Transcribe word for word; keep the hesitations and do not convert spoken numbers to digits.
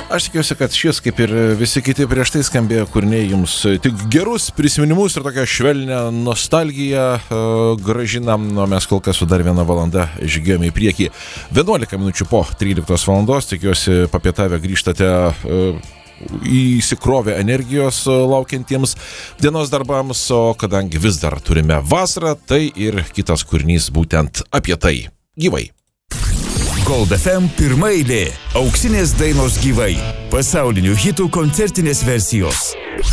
Aš tikiuosi, kad šis, kaip ir visi kiti prieš tai skambėjo kūriniai, jums tik gerus prisiminimus ir tokią švelnią nostalgiją uh, gražinam, o mes kol kas su dar viena valanda žygiuojame į priekį. vienuolika minučių po tryliktos valandos, tikiuosi papietavę grįžtate uh, įsikrovę energijos laukiantiems dienos darbams, o kadangi vis dar turime vasarą, tai ir kitas kūrinys būtent apie tai. Gyvai. Gold F M pirmaeilė. Auksinės dainos gyvai. Pasaulinių hitų koncertinės versijos.